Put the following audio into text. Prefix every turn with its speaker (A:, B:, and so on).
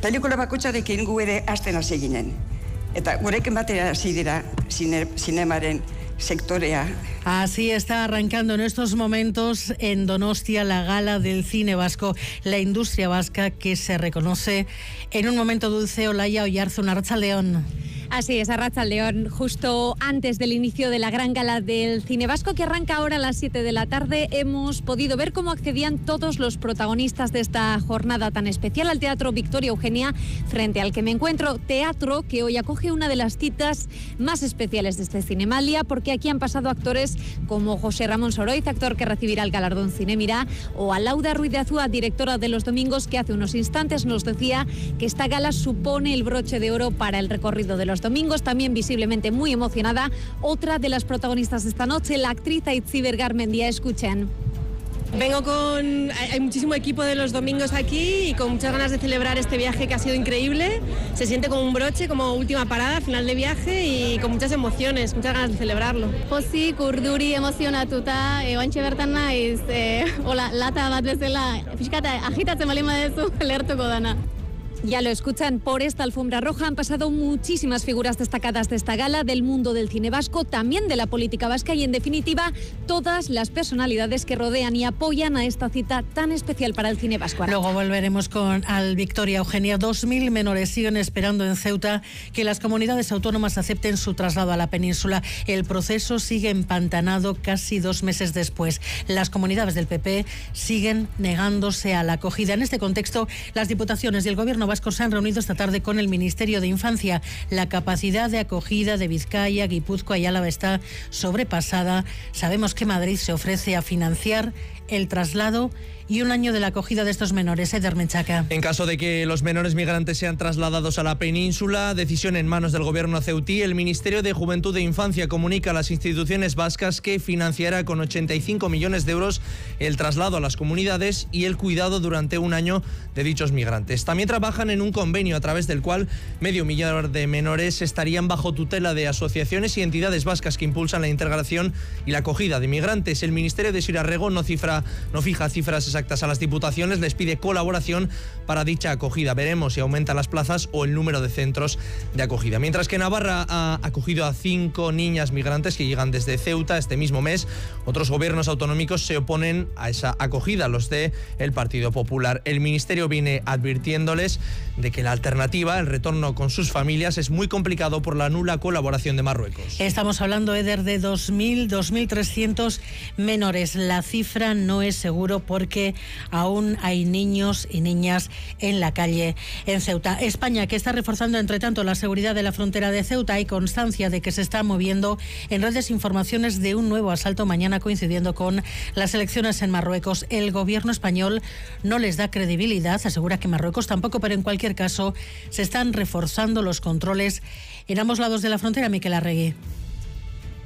A: Pelikula bakotxarekin gu ere hasten hasi ginen. Eta gurekin batera hasi dira zinemaren sectorea.
B: Así está arrancando en estos momentos en Donostia la gala del cine vasco, la industria vasca que se reconoce en un momento dulce. Olaya Oyarzun, Arratsaldeon.
C: Así es, Arratsaldeon, justo antes del inicio de la gran gala del cine vasco que arranca ahora a las 7 de la tarde, hemos podido ver cómo accedían todos los protagonistas de esta jornada tan especial al Teatro Victoria Eugenia, frente al que me encuentro, teatro que hoy acoge una de las citas más especiales de este Cinemalia, porque aquí han pasado actores como José Ramón Soroiz, actor que recibirá el galardón Cinemira, o Alauda Ruiz de Azúa, directora de Los Domingos, que hace unos instantes nos decía que esta gala supone el broche de oro para el recorrido de los domingos. También visiblemente muy emocionada otra de las protagonistas de esta noche, la actriz Aitziber Garmendia. Escuchen.
D: Hay muchísimo equipo de Los Domingos aquí y con muchas ganas de celebrar este viaje que ha sido increíble. Se siente como un broche, como última parada, final de viaje y con muchas emociones, muchas ganas de celebrarlo.
E: Pozik, urduri, emozionatuta, oantxe bertan naiz, lata bat bezala, fiskat agitatzen baldin baduzu, lehertuko dana.
C: Ya lo escuchan, por esta alfombra roja han pasado muchísimas figuras destacadas de esta gala, del mundo del cine vasco, también de la política vasca y, en definitiva, todas las personalidades que rodean y apoyan a esta cita tan especial para el cine vasco.
B: Luego volveremos al Victoria Eugenia. 2.000 menores siguen esperando en Ceuta que las comunidades autónomas acepten su traslado a la península. El proceso sigue empantanado casi 2 meses después. Las comunidades del PP siguen negándose a la acogida. En este contexto, las diputaciones y el gobierno vasco se han reunido esta tarde con el Ministerio de Infancia. La capacidad de acogida de Vizcaya, Guipúzcoa y Álava está sobrepasada. Sabemos que Madrid se ofrece a financiar el traslado y un año de la acogida de estos menores. Eder Menchaca.
F: En caso de que los menores migrantes sean trasladados a la península, decisión en manos del gobierno ceutí, el Ministerio de Juventud e Infancia comunica a las instituciones vascas que financiará con 85 millones de euros el traslado a las comunidades y el cuidado durante un año de dichos migrantes. También trabajan en un convenio a través del cual 500.000 de menores estarían bajo tutela de asociaciones y entidades vascas que impulsan la integración y la acogida de migrantes. El Ministerio de Sira Rego no fija cifras exactas a las diputaciones, les pide colaboración para dicha acogida. Veremos si aumenta las plazas o el número de centros de acogida. Mientras que Navarra ha acogido a 5 niñas migrantes que llegan desde Ceuta este mismo mes, otros gobiernos autonómicos se oponen a esa acogida, los de el Partido Popular. El Ministerio viene advirtiéndoles de que la alternativa, el retorno con sus familias, es muy complicado por la nula colaboración de Marruecos.
B: Estamos hablando, Eder, de 2.300 menores. La cifra no es seguro porque aún hay niños y niñas en la calle en Ceuta. España, que está reforzando entre tanto la seguridad de la frontera de Ceuta. Hay constancia de que se está moviendo en redes informaciones de un nuevo asalto mañana coincidiendo con las elecciones en Marruecos. El gobierno español no les da credibilidad, asegura que Marruecos tampoco, pero en cualquier caso se están reforzando los controles en ambos lados de la frontera. Miquel Arregui.